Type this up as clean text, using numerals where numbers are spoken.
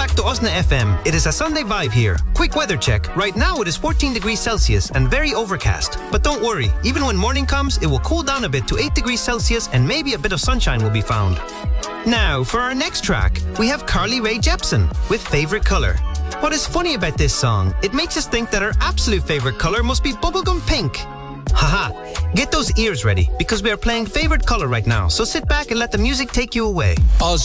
back to Osna FM. It is a Sunday vibe here. Quick weather check. Right now it is 14 degrees Celsius and very overcast. But don't worry, even when morning comes, it will cool down a bit to 8 degrees Celsius and maybe a bit of sunshine will be found. Now, for our next track, we have Carly Rae Jepsen with Favorite Color. What is funny about this song, it makes us think that our absolute favorite color must be bubblegum pink. Haha, get those ears ready because we are playing Favorite Color right now, so sit back and let the music take you away.